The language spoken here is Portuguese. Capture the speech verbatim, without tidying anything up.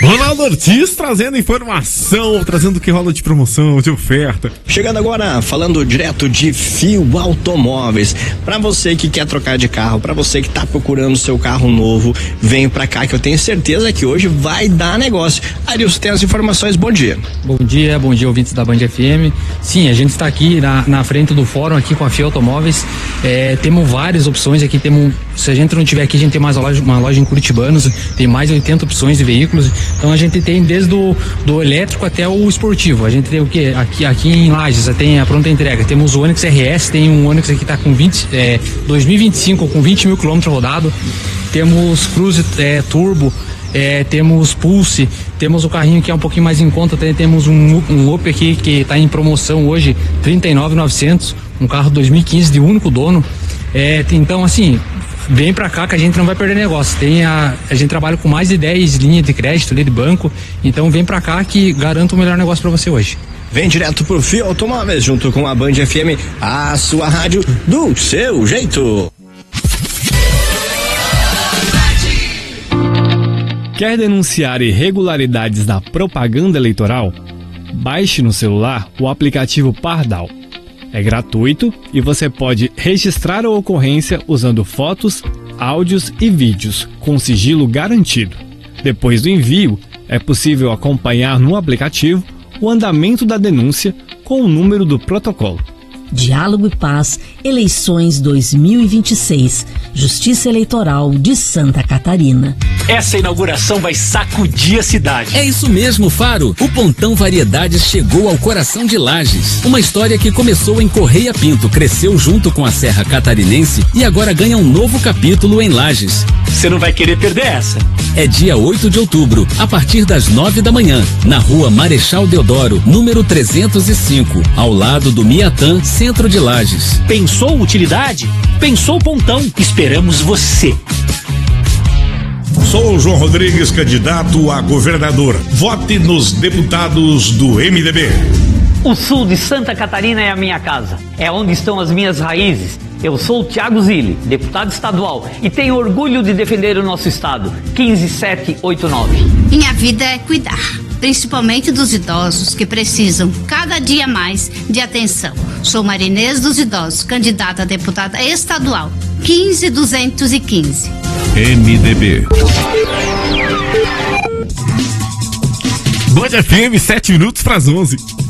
Ronaldo Ortiz trazendo informação, trazendo o que rola de promoção, de oferta. Chegando agora, falando direto de Fio Automóveis. Pra você que quer trocar de carro, pra você que tá procurando seu carro novo, vem pra cá que eu tenho certeza que hoje vai dar negócio. Arilson, tem as informações, bom dia. Bom dia, bom dia ouvintes da Band F M. Sim, a gente está aqui na, na frente do fórum aqui com a Fio Automóveis. É, temos várias opções aqui, temos, se a gente não tiver aqui, a gente tem mais uma loja, uma loja em Curitibanos, tem mais de oitenta opções de veículos. Então a gente tem desde o do elétrico até o esportivo. A gente tem o que? Aqui, aqui em Lages, tem a pronta entrega. Temos o Onix R S, tem um Onix aqui que está com vinte, é, dois mil e vinte e cinco com vinte mil quilômetros rodados. Temos Cruze é, Turbo, é, temos Pulse, temos o carrinho que é um pouquinho mais em conta, tem, temos um, um Up aqui que está em promoção hoje, trinta e nove mil e novecentos, um carro dois mil e quinze de único dono. É, então assim, vem pra cá que a gente não vai perder negócio. Tem a, a gente trabalha com mais de dez linhas de crédito ali de banco, então vem pra cá que garanto o melhor negócio pra você hoje. Vem direto pro Fio Automóveis, junto com a Band F M, a sua rádio do seu jeito. Quer denunciar irregularidades na propaganda eleitoral? Baixe no celular o aplicativo Pardal. É gratuito e você pode registrar a ocorrência usando fotos, áudios e vídeos com sigilo garantido. Depois do envio, é possível acompanhar no aplicativo o andamento da denúncia com o número do protocolo. Diálogo e Paz, eleições dois mil e vinte e seis, Justiça Eleitoral de Santa Catarina. Essa inauguração vai sacudir a cidade. É isso mesmo, Faro. O Pontão Variedades chegou ao coração de Lages. Uma história que começou em Correia Pinto, cresceu junto com a Serra Catarinense e agora ganha um novo capítulo em Lages. Você não vai querer perder essa. É dia oito de outubro, a partir das nove da manhã, na rua Marechal Deodoro, número trezentos e cinco, ao lado do Miatã, centro de Lages. Pensou utilidade? Pensou Pontão? Esperamos você. Sou o João Rodrigues, candidato a governador. Vote nos deputados do M D B. O sul de Santa Catarina é a minha casa. É onde estão as minhas raízes. Eu sou o Thiago Zilli, deputado estadual, e tenho orgulho de defender o nosso estado. quinze sete oito nove. Minha vida é cuidar, principalmente dos idosos que precisam cada dia mais de atenção. Sou Marinês dos Idosos, candidata a deputada estadual. quinze duzentos e quinze. M D B. Band F M, sete minutos para as onze.